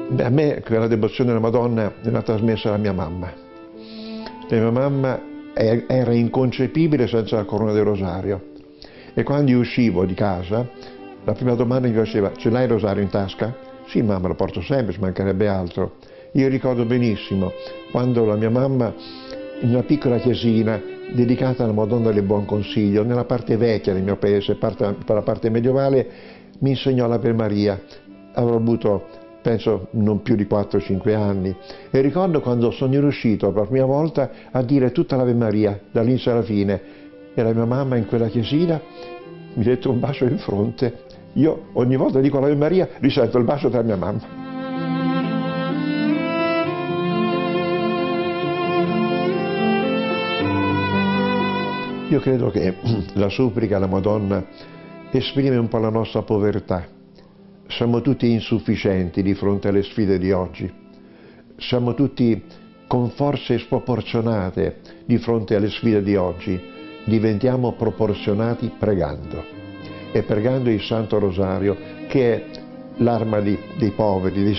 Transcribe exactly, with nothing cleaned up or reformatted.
Beh, a me quella devozione alla Madonna me l'ha trasmessa la mia mamma. La mia mamma era inconcepibile senza la corona del rosario. E quando io uscivo di casa, la prima domanda mi faceva: ce l'hai il rosario in tasca? Sì mamma, lo porto sempre, ci mancherebbe altro. Io ricordo benissimo quando la mia mamma, in una piccola chiesina dedicata alla Madonna del Buon Consiglio, nella parte vecchia del mio paese, per la parte medievale, mi insegnò l'Ave Maria. Avrò avuto, penso, non più di quattro cinque anni. E ricordo quando sono riuscito per la prima volta a dire tutta l'Ave Maria, dall'inizio alla fine. E la mia mamma in quella chiesina mi ha detto un bacio in fronte. Io ogni volta dico l'Ave Maria, risento il bacio della mia mamma. Io credo che la supplica alla Madonna esprime un po' la nostra povertà. Siamo tutti insufficienti di fronte alle sfide di oggi. Siamo tutti con forze sproporzionate di fronte alle sfide di oggi. Diventiamo proporzionati pregando. E pregando il Santo Rosario, che è l'arma dei poveri, dei